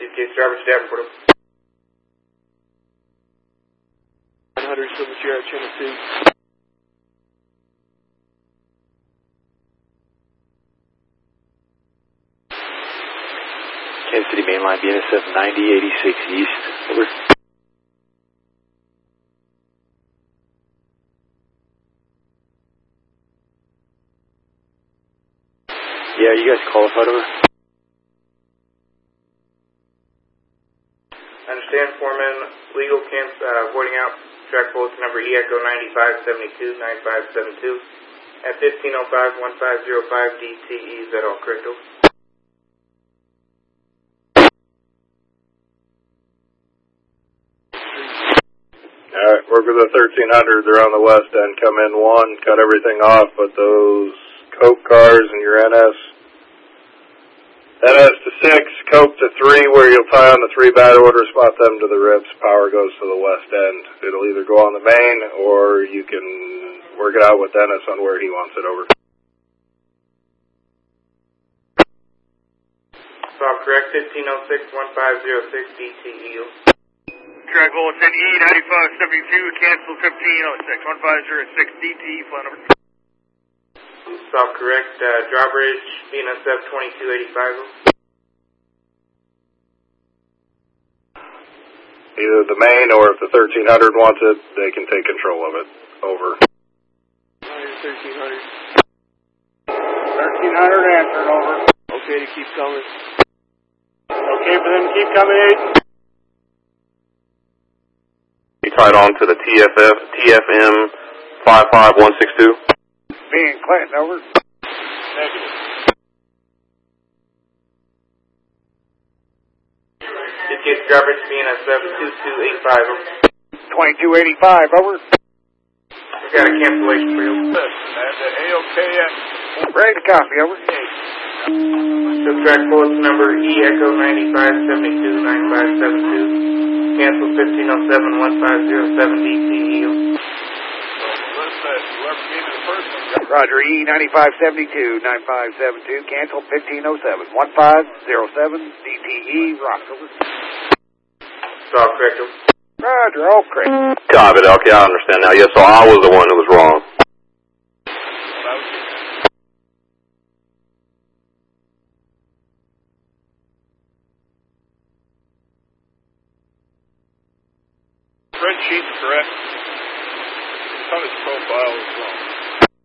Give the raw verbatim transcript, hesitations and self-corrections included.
Suitcase driver, Davenport. nine hundred, Silver Sierra, channel two. Kansas City mainline, B N S F ninety eighty-six east. Over. Yeah, you guys qualified, over. Understand, foreman, legal camp, uh, voiding out, track bulletin number E Echo ninety-five seventy-two, ninety-five seventy-two. At fifteen oh five, fifteen oh five D T E, is that all correct, over? Alright, work with the thirteen hundred, they're on the west end, come in one, cut everything off, but those Coke cars and your N S, N S to six, Coke to three, where you'll tie on the three bad order, spot them to the rips, power goes to the west end. It'll either go on the main, or you can work it out with Dennis on where he wants it, over. Stop correct, fifteen oh six, fifteen oh six D T E. Track bulletin E ninety-five seventy-two, cancel fifteen oh six, fifteen oh six D T E, flight number. Stop correct, uh, drawbridge, B N S F twenty-two eighty-five. Either the main, or if the thirteen hundred wants it, they can take control of it, over. thirteen hundred. thirteen hundred answered, over. Okay to keep coming. Okay for them to keep coming, eight. He tied on to the T F F, T F M five five one six two. Being Clinton, over. Negative. Suitcase drawbridge, B N S F twenty-two eighty-five. twenty-two eighty-five, over. We got a cancellation for you. And the A O K S. Ready to copy, over. So track bulletin number E Echo ninety-five seventy-two, ninety-five seventy-two. Cancel fifteen oh seven, fifteen oh seven D T E. Roger, E ninety-five seventy-two, ninety-five seventy-two, cancel fifteen oh seven, fifteen oh seven D T E, rock, over. Stop correct, over. Roger, all correct. Copy it, okay, I understand now. Yes, so I was the one who was wrong. Spreadsheet's correct. It's on his profile as well.